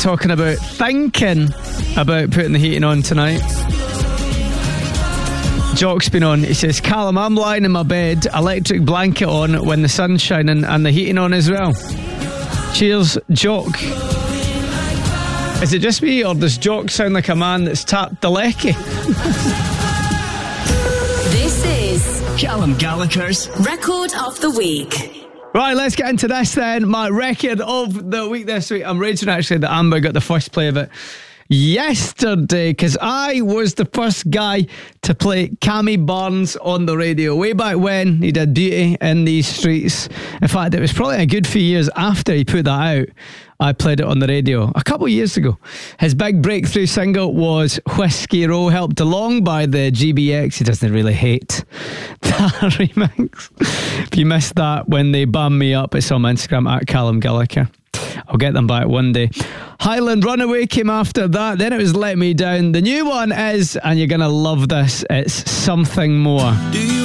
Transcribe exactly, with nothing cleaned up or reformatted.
talking about thinking about putting the heating on tonight. Jock's been on. He says, Callum, I'm lying in my bed, electric blanket on when the sun's shining and the heating on as well. Cheers, Jock. Is it just me, or does Jock sound like a man that's tapped the lecky? This is Callum Gallagher's Record of the Week. Right, let's get into this then. My record of the week this week. I'm raging actually that Amber got the first play of it yesterday, because I was the first guy to play Cammy Barnes on the radio way back when he did Beauty in These Streets. In fact, it was probably a good few years after he put that out. I played it on the radio a couple of years ago. His big breakthrough single was Whiskey Row, helped along by the G B X. He doesn't really hate that remix. If you missed that when they banned me up, it's on my Instagram at Callum Gallagher. I'll get them back one day. Highland Runaway came after that. Then it was Let Me Down. The new one is, and you're going to love this, it's Something More. Do you